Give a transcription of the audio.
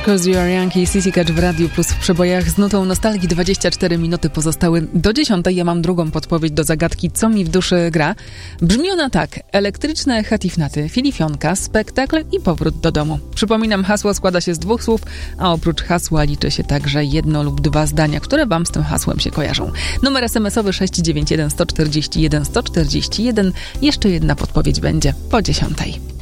'Cause You Are Young i CC Catch w Radiu Plus w przebojach z nutą nostalgii. 24 minuty pozostały do 10. Ja mam drugą podpowiedź do zagadki, co mi w duszy gra. Brzmi ona tak: elektryczne hatifnaty, filifionka, spektakl i powrót do domu. Przypominam, hasło składa się z 2 słów, a oprócz hasła liczy się także 1 lub 2 zdania, które wam z tym hasłem się kojarzą. Numer SMS-owy 691 141 141. Jeszcze jedna podpowiedź będzie po 10.